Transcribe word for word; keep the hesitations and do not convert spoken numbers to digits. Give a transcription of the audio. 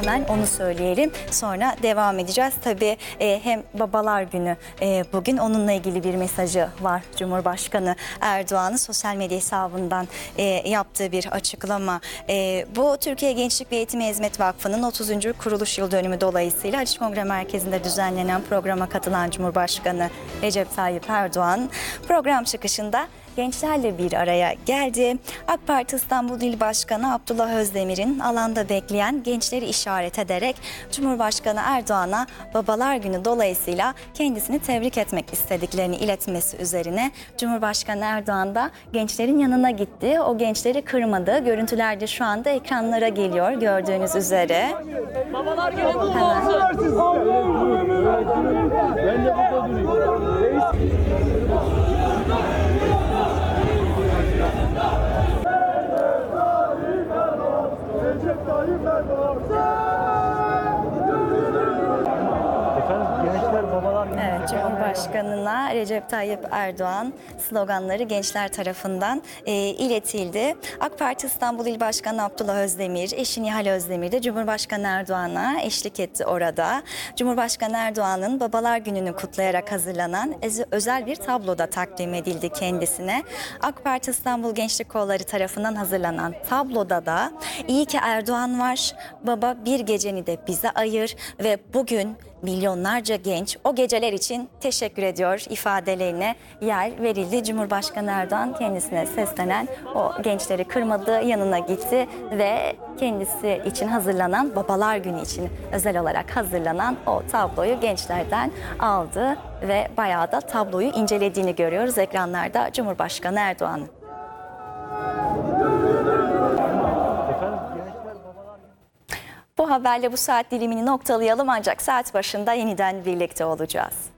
hemen onu söyleyelim. Sonra devam edeceğiz. Tabii e, hem Babalar Günü e, bugün, onunla ilgili bir mesajı var. Cumhurbaşkanı Erdoğan'ın sosyal medya hesabından e, yaptığı bir açıklama. E, bu Türkiye Gençlik ve Eğitim Hizmet Vakfı'nın otuzuncu kuruluş yıl dönümü dolayısıyla Haliç Kongre Merkezi'nde düzenlenen programa katılan Cumhurbaşkanı Recep Tayyip Erdoğan program çıkışında gençlerle bir araya geldi. AK Parti İstanbul İl Başkanı Abdullah Özdemir'in alanda bekleyen gençleri işaret ederek Cumhurbaşkanı Erdoğan'a Babalar Günü dolayısıyla kendisini tebrik etmek istediklerini iletmesi üzerine Cumhurbaşkanı Erdoğan da gençlerin yanına gitti. O gençleri kırmadı. Görüntüler de şu anda ekranlara geliyor gördüğünüz üzere. Babalar Günü bu olsun. Ben de burada durayım. Evet, Cumhurbaşkanı'na Recep Tayyip Erdoğan sloganları gençler tarafından e, iletildi. AK Parti İstanbul İl Başkanı Abdullah Özdemir, eşi Nihal Özdemir de Cumhurbaşkanı Erdoğan'a eşlik etti orada. Cumhurbaşkanı Erdoğan'ın Babalar Günü'nü kutlayarak hazırlanan özel bir tablo da takdim edildi kendisine. AK Parti İstanbul Gençlik Kolları tarafından hazırlanan tabloda da "İyi ki Erdoğan var, baba bir geceni de bize ayır ve bugün milyonlarca genç o geceler için teşekkür ediyor" ifadelerine yer verildi. Cumhurbaşkanı Erdoğan kendisine seslenen o gençleri kırmadı, yanına gitti ve kendisi için hazırlanan, Babalar Günü için özel olarak hazırlanan o tabloyu gençlerden aldı ve bayağı da tabloyu incelediğini görüyoruz ekranlarda Cumhurbaşkanı Erdoğan'ın. Bu haberle bu saat dilimini noktalayalım, ancak saat başında yeniden birlikte olacağız.